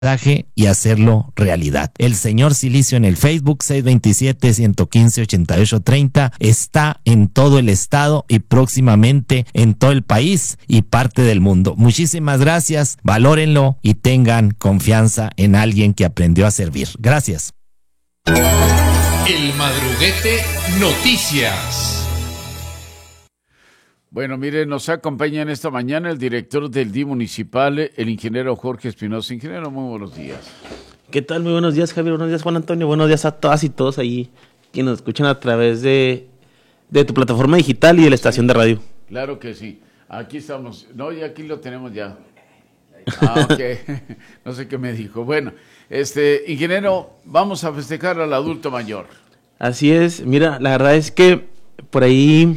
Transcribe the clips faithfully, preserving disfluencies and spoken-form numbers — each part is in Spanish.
y hacerlo realidad. El señor Silicio en el Facebook seis dos siete, uno uno cinco, ocho ocho tres cero está en todo el estado y próximamente en todo el país y parte del mundo. Muchísimas gracias, valórenlo y tengan confianza en alguien que aprendió a servir. Gracias. El Madruguete Noticias. Bueno, mire, nos acompaña en esta mañana el director del D I municipal, el ingeniero Jorge Espinosa. Ingeniero, muy buenos días. ¿Qué tal? Muy buenos días, Javier. Buenos días, Juan Antonio. Buenos días a todas y todos ahí que nos escuchan a través de, de tu plataforma digital y de la estación de radio. Claro que sí. Aquí estamos. No, y aquí lo tenemos ya. Ah, ok. No sé qué me dijo. Bueno, este, ingeniero, vamos a festejar al adulto mayor. Así es. Mira, la verdad es que por ahí...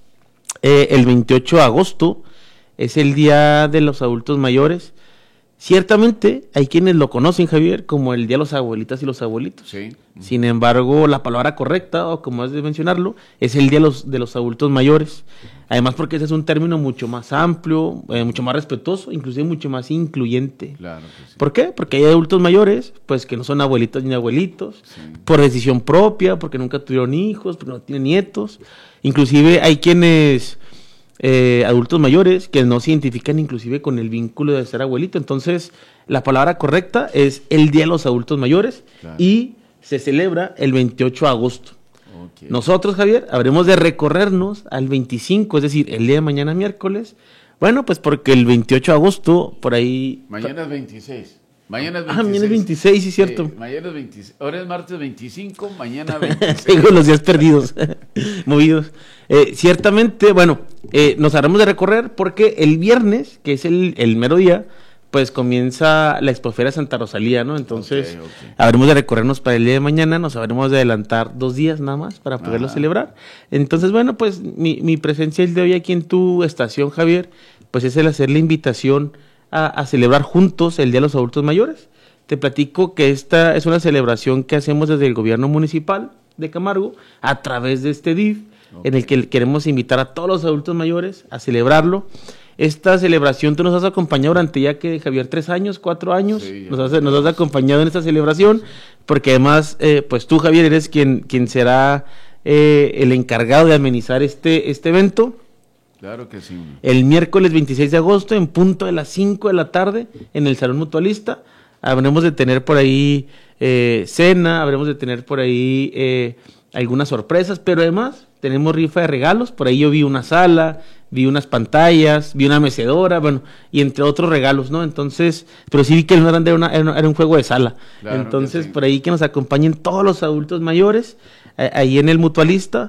Eh, el veintiocho de agosto es el Día de los Adultos Mayores. Ciertamente hay quienes lo conocen, Javier, como el Día de los Abuelitas y los Abuelitos. Sí. Sin embargo, la palabra correcta, o como has de mencionarlo, es el Día de los, de los Adultos Mayores. Además, porque ese es un término mucho más amplio, eh, mucho más respetuoso, inclusive mucho más incluyente. Claro que sí. ¿Por qué? Porque hay adultos mayores, pues que no son abuelitos ni abuelitos, Sí. por decisión propia, porque nunca tuvieron hijos, porque no tienen nietos. Inclusive hay quienes, eh, adultos mayores, que no se identifican inclusive con el vínculo de ser abuelito. Entonces, la palabra correcta es el Día de los Adultos Mayores. Claro. Y se celebra el veintiocho de agosto. Okay. Nosotros, Javier, habremos de recorrernos al veinticinco, es decir, el día de mañana miércoles. Bueno, pues porque el veintiocho de agosto, por ahí... Mañana es veintiséis. Mañana es veintiséis. Ah, mañana es veintiséis, sí, cierto. Sí, mañana es veintiséis. Ahora es martes veinticinco, mañana veintiséis. Tengo los días perdidos, movidos. Eh, ciertamente, bueno, eh, nos haremos de recorrer porque el viernes, que es el, el mero día, pues comienza la Expoferia Santa Rosalía, ¿no? Entonces, okay, okay. habremos de recorrernos para el día de mañana, nos habremos de adelantar dos días nada más para poderlo Ajá. celebrar. Entonces, bueno, pues mi, mi presencia el de hoy aquí en tu estación, Javier, pues es el hacer la invitación A, a celebrar juntos el Día de los Adultos Mayores. Te platico que esta es una celebración que hacemos desde el gobierno municipal de Camargo a través de este D I F, okay. en el que queremos invitar a todos los adultos mayores a celebrarlo. Esta celebración, tú nos has acompañado durante ya que, Javier, tres años, cuatro años, sí, nos, has, nos has acompañado en esta celebración, sí. porque además, eh, pues tú, Javier, eres quien, quien será eh, el encargado de amenizar este, este evento. Claro que sí. El miércoles veintiséis de agosto, en punto de las cinco de la tarde, en el Salón Mutualista, habremos de tener por ahí eh, cena, habremos de tener por ahí eh, algunas sorpresas, pero además tenemos rifa de regalos. Por ahí yo vi una sala, vi unas pantallas, vi una mecedora, bueno, y entre otros regalos, ¿no? Entonces, pero sí vi que el más grande era, una, era, era un juego de sala. Claro. Entonces, sí. por ahí que nos acompañen todos los adultos mayores, eh, ahí en el Mutualista.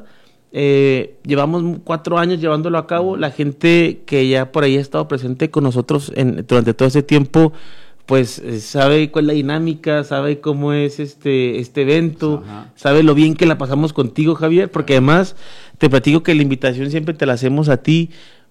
Eh, llevamos cuatro años llevándolo a cabo. La gente que ya por ahí ha estado presente con nosotros en, durante todo ese tiempo, pues eh, sabe cuál es la dinámica, sabe cómo es este, este evento, Ajá. sabe lo bien que la pasamos contigo, Javier, porque además te platico que la invitación siempre te la hacemos a ti,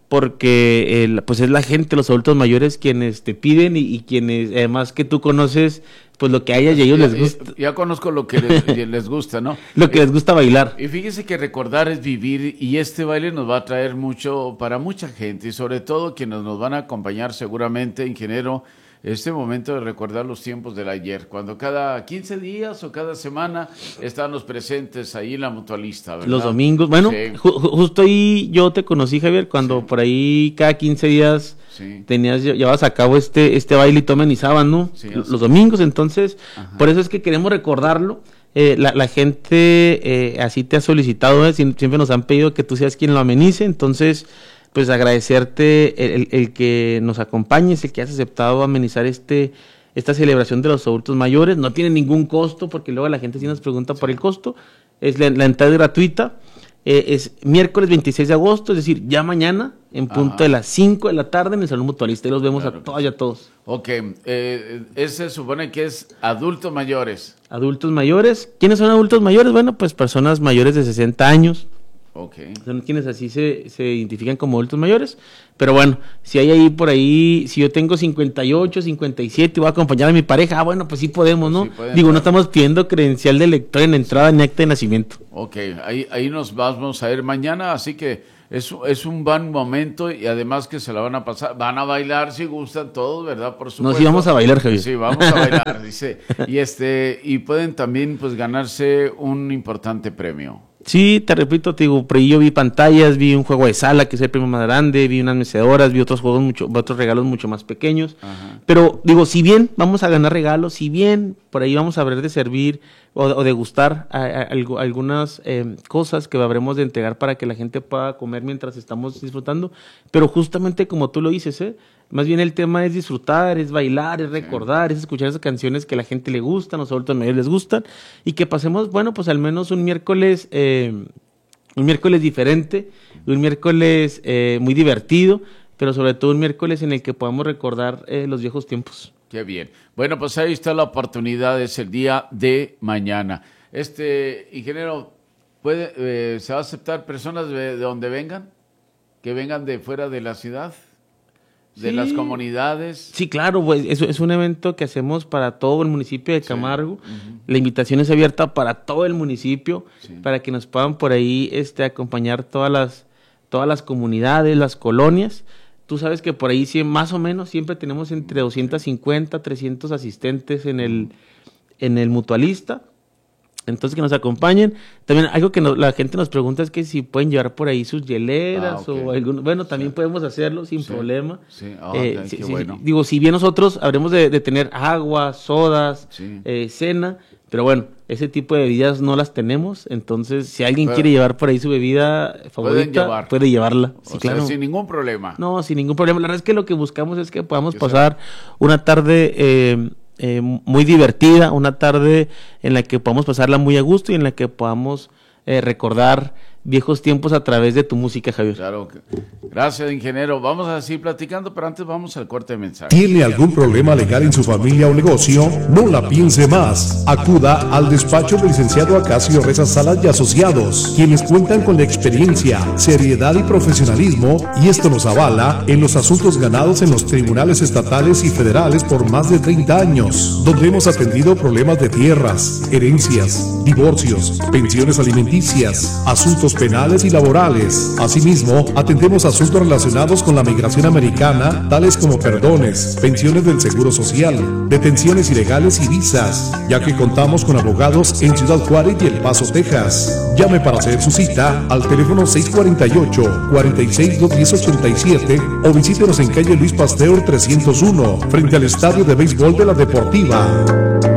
porque eh, pues es la gente, los adultos mayores quienes te piden y, y quienes además que tú conoces pues lo que a ellas y a ellos ya, les gusta. Ya, ya conozco lo que les, les gusta, ¿no? Lo que eh, les gusta bailar. Y fíjese que recordar es vivir, y este baile nos va a traer mucho para mucha gente, y sobre todo quienes nos van a acompañar seguramente, ingeniero, este momento de recordar los tiempos del ayer, cuando cada quince días o cada semana están los presentes ahí en la Mutualista, ¿verdad? Los domingos, bueno, sí. ju justo ahí yo te conocí, Javier, cuando sí. por ahí cada quince días sí. tenías, llevabas a cabo este, este baile y tú amenizaban, ¿no? Sí, los domingos, entonces, Ajá. por eso es que queremos recordarlo. Eh, la, la gente eh, así te ha solicitado, eh, siempre nos han pedido que tú seas quien lo amenice, entonces pues agradecerte el, el que nos acompañes, el que has aceptado amenizar este esta celebración de los adultos mayores. No tiene ningún costo, porque luego la gente sí nos pregunta sí. por el costo. Es la, la entrada gratuita. Eh, es miércoles veintiséis de agosto, es decir, ya mañana, en punto Ajá. de las cinco de la tarde en el Salón Mutualista. Y los vemos claro a todas y a todos. Ok, eh, ese supone que es adultos mayores. Adultos mayores. ¿Quiénes son adultos mayores? Bueno, pues personas mayores de sesenta años. Okay. Son quienes así se, se identifican como adultos mayores. Pero bueno, si hay ahí por ahí, si yo tengo cincuenta y ocho, cincuenta y siete y voy a acompañar a mi pareja, ah, bueno, pues sí podemos, ¿no? Sí pueden, Digo, no estamos pidiendo credencial de lector en entrada ni acta de nacimiento. Ok, ahí, ahí nos vamos a ir mañana, así que es, es un buen momento y además que se la van a pasar, van a bailar si gustan todos, ¿verdad? Por supuesto. No, sí vamos a bailar, Javier. Sí, vamos a bailar, dice. Y este, y pueden también pues ganarse un importante premio. Sí, te repito, te digo, por ahí yo vi pantallas, vi un juego de sala que es el premio más grande, vi unas mecedoras, vi otros juegos, mucho, otros regalos mucho más pequeños. Ajá. Pero digo, si bien vamos a ganar regalos, si bien por ahí vamos a ver de servir o, o degustar a, a, a, algunas eh, cosas que habremos de entregar para que la gente pueda comer mientras estamos disfrutando, pero justamente como tú lo dices, ¿eh? Más bien el tema es disfrutar, es bailar, es recordar, es escuchar esas canciones que a la gente le gustan, a los adultos mayores les gustan, y que pasemos, bueno, pues al menos un miércoles, eh, un miércoles diferente, un miércoles eh, muy divertido, pero sobre todo un miércoles en el que podamos recordar eh, los viejos tiempos. Qué bien. Bueno, pues ahí está la oportunidad, es el día de mañana. Este, ingeniero, ¿puede, eh, ¿se va a aceptar personas de, de donde vengan? ¿Que vengan de fuera de la ciudad? ¿De sí. las comunidades? Sí, claro, pues es, es un evento que hacemos para todo el municipio de Camargo. Sí. Uh-huh. La invitación es abierta para todo el municipio, sí. para que nos puedan por ahí este, acompañar todas las, todas las comunidades, las colonias. Tú sabes que por ahí sí, más o menos siempre tenemos entre doscientos cincuenta, trescientos asistentes en el, en el mutualista. Entonces que nos acompañen. También algo que no, la gente nos pregunta es que si pueden llevar por ahí sus hieleras ah, okay. o algún, bueno, también sí. podemos hacerlo sin sí. problema. Sí. Oh, eh, okay, sí, qué sí, bueno. Digo, si bien nosotros habremos de, de tener agua, sodas, sí. eh, cena, pero bueno, ese tipo de bebidas no las tenemos, entonces si alguien pero, quiere llevar por ahí su bebida favorita, llevar. puede llevarla. Sí, o claro. sea, sin ningún problema. No, sin ningún problema. La verdad es que lo que buscamos es que podamos pasar sea. una tarde eh, Eh, muy divertida, una tarde en la que podamos pasarla muy a gusto y en la que podamos eh, recordar viejos tiempos a través de tu música, Javier. Claro, gracias, ingeniero. Vamos a seguir platicando, pero antes vamos al corte de mensaje. ¿Tiene algún problema legal en su familia o negocio? No la piense más. Acuda al despacho del licenciado Acacio Reza Salas y Asociados, quienes cuentan con la experiencia, seriedad y profesionalismo, y esto nos avala en los asuntos ganados en los tribunales estatales y federales por más de treinta años, donde hemos atendido problemas de tierras, herencias, divorcios, pensiones alimenticias, asuntos penales y laborales. Asimismo, atendemos asuntos relacionados con la migración americana, tales como perdones, pensiones del Seguro Social, detenciones ilegales y visas, ya que contamos con abogados en Ciudad Juárez y El Paso, Texas. Llame para hacer su cita al teléfono seis cuarenta y ocho, cuarenta y seis, dos diez, ochenta y siete o visítenos en calle Luis Pasteur trescientos uno, frente al Estadio de Béisbol de la Deportiva.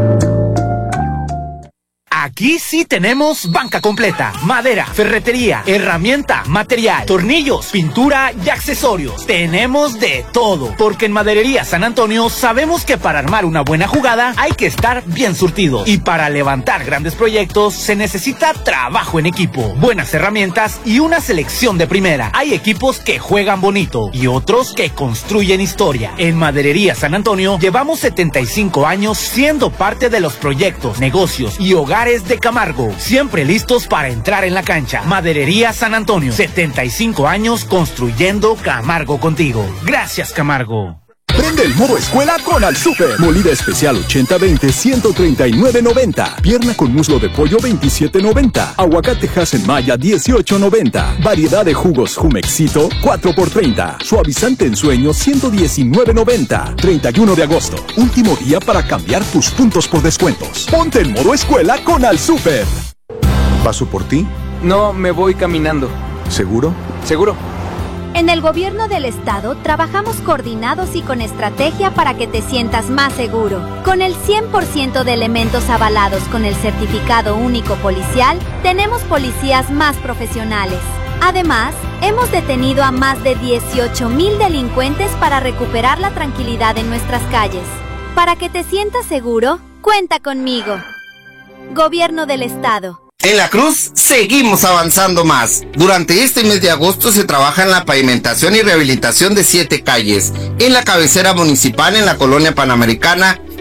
Aquí sí tenemos banca completa, madera, ferretería, herramienta, material, tornillos, pintura y accesorios. Tenemos de todo, porque en Maderería San Antonio sabemos que para armar una buena jugada hay que estar bien surtido. Y para levantar grandes proyectos se necesita trabajo en equipo, buenas herramientas y una selección de primera. Hay equipos que juegan bonito y otros que construyen historia. En Maderería San Antonio llevamos setenta y cinco años siendo parte de los proyectos, negocios y hogares de Camargo, siempre listos para entrar en la cancha. Maderería San Antonio, setenta y cinco años construyendo Camargo contigo. Gracias, Camargo. Prende el modo escuela con Al Super. Molida especial ochenta veinte, ciento treinta y nueve noventa. Pierna con muslo de pollo veintisiete noventa. Aguacate Hasenmaya dieciocho noventa. Variedad de jugos Jumexito cuatro por treinta. Suavizante en sueño ciento diecinueve noventa. treinta y uno de agosto. Último día para cambiar tus puntos por descuentos. Ponte en modo escuela con Al Super. ¿Paso por ti? No, me voy caminando. ¿Seguro? Seguro. En el gobierno del estado trabajamos coordinados y con estrategia para que te sientas más seguro. Con el cien por ciento de elementos avalados con el certificado único policial, tenemos policías más profesionales. Además, hemos detenido a más de dieciocho mil delincuentes para recuperar la tranquilidad en nuestras calles. Para que te sientas seguro, cuenta conmigo. Gobierno del estado. En La Cruz seguimos avanzando más. Durante este mes de agosto se trabaja en la pavimentación y rehabilitación de siete calles, en la cabecera municipal, en la colonia Panamericana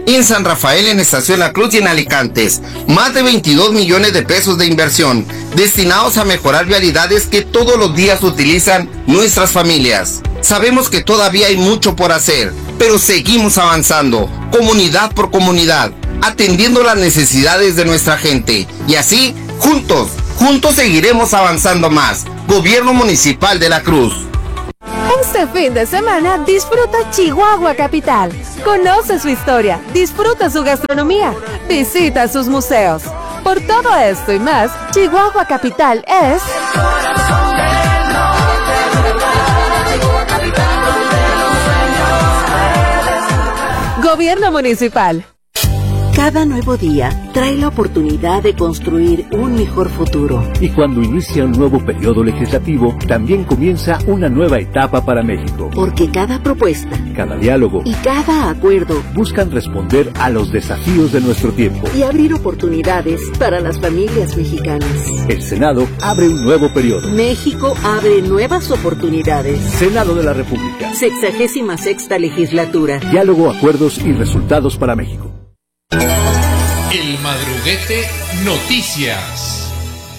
En San Rafael, en Estación La Cruz y en Alicantes, más de veintidós millones de pesos de inversión destinados a mejorar vialidades que todos los días utilizan nuestras familias. Sabemos que todavía hay mucho por hacer, pero seguimos avanzando, comunidad por comunidad, atendiendo las necesidades de nuestra gente. Y así, juntos, juntos seguiremos avanzando más. Gobierno Municipal de La Cruz. Este fin de semana disfruta Chihuahua Capital. Conoce su historia, disfruta su gastronomía, visita sus museos. Por todo esto y más, Chihuahua Capital es... Gobierno Municipal. Cada nuevo día trae la oportunidad de construir un mejor futuro. Y cuando inicia un nuevo periodo legislativo, también comienza una nueva etapa para México. Porque cada propuesta, cada diálogo y cada acuerdo buscan responder a los desafíos de nuestro tiempo y abrir oportunidades para las familias mexicanas. El Senado abre un nuevo periodo. México abre nuevas oportunidades. Senado de la República. Sexagésima sexta legislatura. Diálogo, acuerdos y resultados para México. El Madruguete Noticias.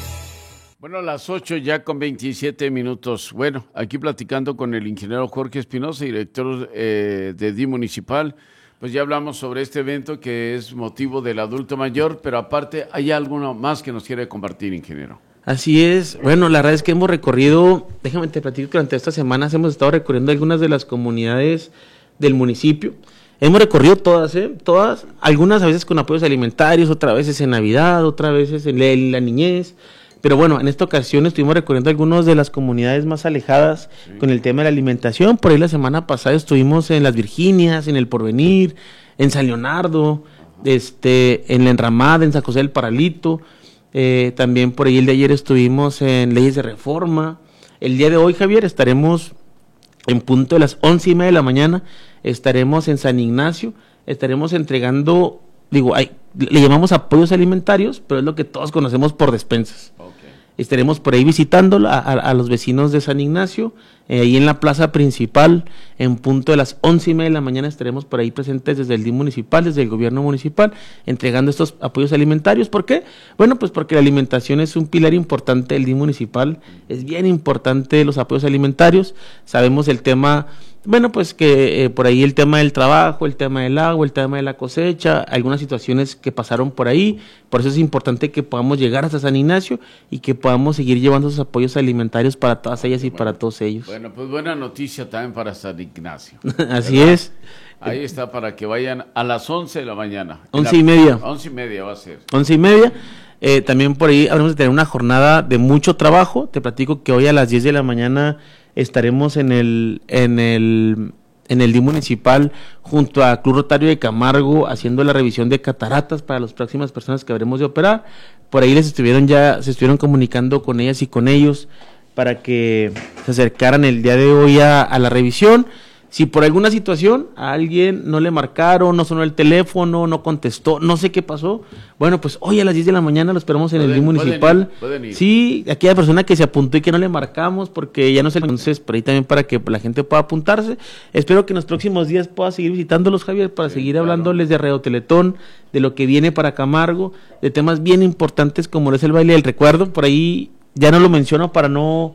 Bueno, las ocho ya con veintisiete minutos. Bueno, aquí platicando con el ingeniero Jorge Espinosa, director eh, de D I Municipal, pues ya hablamos sobre este evento que es motivo del adulto mayor, pero aparte, ¿hay alguno más que nos quiere compartir, ingeniero? Así es. Bueno, la verdad es que hemos recorrido, déjame te platico, durante estas semanas hemos estado recorriendo algunas de las comunidades del municipio. Hemos recorrido todas, ¿eh? Todas, algunas a veces con apoyos alimentarios, otras veces en Navidad, otras veces en la, en la niñez. Pero bueno, en esta ocasión estuvimos recorriendo algunas de las comunidades más alejadas sí. con el tema de la alimentación. Por ahí la semana pasada estuvimos en Las Virginias, en El Porvenir, en San Leonardo, este, en La Enramada, en San José del Paralito. Eh, también por ahí el de ayer estuvimos en Leyes de Reforma. El día de hoy, Javier, estaremos en punto de las once y media de la mañana. Estaremos en San Ignacio, estaremos entregando, digo, hay, le llamamos apoyos alimentarios, pero es lo que todos conocemos por despensas. Okay. Estaremos por ahí visitando a, a, a los vecinos de San Ignacio, eh, ahí en la plaza principal, en punto de las once y media de la mañana estaremos por ahí presentes desde el D I M municipal, desde el gobierno municipal, entregando estos apoyos alimentarios. ¿Por qué? Bueno, pues porque la alimentación es un pilar importante del D I M municipal, es bien importante los apoyos alimentarios, sabemos el tema... Bueno, pues que eh, por ahí el tema del trabajo, el tema del agua, el tema de la cosecha, algunas situaciones que pasaron por ahí, por eso es importante que podamos llegar hasta San Ignacio y que podamos seguir llevando esos apoyos alimentarios para todas ellas y bueno, para todos ellos. Bueno, pues buena noticia también para San Ignacio. Así ¿verdad? Es. Ahí está, para que vayan a las once de la mañana. Once y media. Once y media va a ser. Once y media. Eh, también por ahí habremos de tener una jornada de mucho trabajo. Te platico que hoy a las diez de la mañana estaremos en el en el en el D I municipal junto a Club Rotario de Camargo haciendo la revisión de cataratas para las próximas personas que habremos de operar. Por ahí les estuvieron ya se estuvieron comunicando con ellas y con ellos para que se acercaran el día de hoy a, a la revisión. Si por alguna situación a alguien no le marcaron, no sonó el teléfono, no contestó, no sé qué pasó, bueno, pues hoy a las diez de la mañana lo esperamos en pueden, el D I municipal. Pueden ir, pueden ir. Sí, aquella persona que se apuntó y que no le marcamos porque ya no se le... Entonces, por ahí también para que la gente pueda apuntarse. Espero que en los próximos días pueda seguir visitándolos, Javier, para sí, seguir claro. hablándoles de Radio Teletón, de lo que viene para Camargo, de temas bien importantes como es el baile del recuerdo. Por ahí ya no lo menciono para no,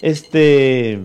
este...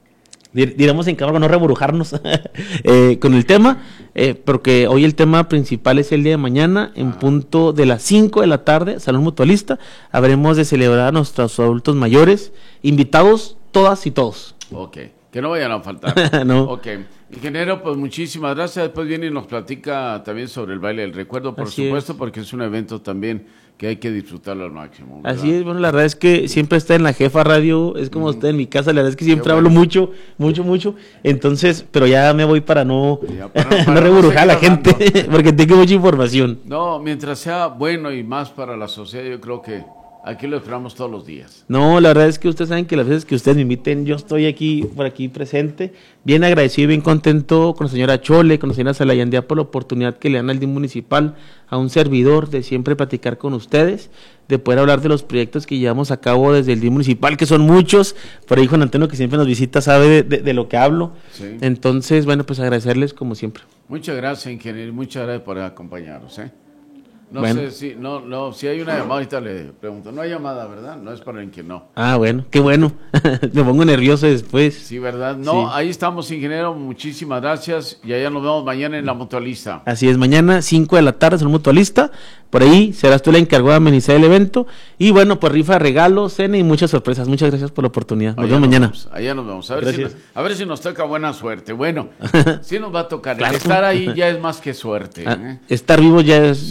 digamos en Camargo, no reburujarnos eh, con el tema, eh, porque hoy el tema principal es el día de mañana, en ah. punto de las cinco de la tarde, Salón Mutualista, habremos de celebrar a nuestros adultos mayores, invitados todas y todos. Ok, que no vayan a faltar. No. Ok, ingeniero, pues muchísimas gracias, después viene y nos platica también sobre el baile del recuerdo, por Así supuesto, es. porque es un evento también que hay que disfrutarlo al máximo, ¿verdad? Así es, bueno, la verdad es que siempre está en la Jefa Radio, es como mm. está en mi casa, la verdad es que siempre Qué hablo bueno. mucho, mucho, mucho, entonces, pero ya me voy para no, para, para no reburujar a la hablando. gente, porque tengo mucha información. No, mientras sea bueno y más para la sociedad, yo creo que aquí lo esperamos todos los días. No, la verdad es que ustedes saben que las veces que ustedes me inviten, yo estoy aquí, por aquí presente, bien agradecido y bien contento con la señora Chole, con la señora Salayandía por la oportunidad que le dan al D I M municipal, a un servidor, de siempre platicar con ustedes, de poder hablar de los proyectos que llevamos a cabo desde el D I M municipal, que son muchos. Por ahí Juan Antonio, que siempre nos visita, sabe de, de, de lo que hablo. Sí. Entonces, bueno, pues agradecerles como siempre. Muchas gracias, ingeniero, muchas gracias por acompañarnos, ¿eh? No bueno. sé si, no, no, si hay una llamada, ahorita le pregunto. No hay llamada, ¿verdad? No es para el que no. Ah, bueno, qué bueno. Me pongo nervioso después. Sí, ¿verdad? No, sí. Ahí estamos, ingeniero. Muchísimas gracias. Y allá nos vemos mañana en La Mutualista. Así es, mañana, cinco de la tarde, en La Mutualista. Por ahí serás tú la encargada de amenizar el evento. Y bueno, pues rifa, regalos, cena y muchas sorpresas. Muchas gracias por la oportunidad. Nos allá vemos nos mañana. Vemos, allá nos vemos. A ver, si nos, a ver si nos toca buena suerte. Bueno, sí nos va a tocar. Claro. Estar ahí ya es más que suerte. Ah, ¿eh? Estar vivo ya es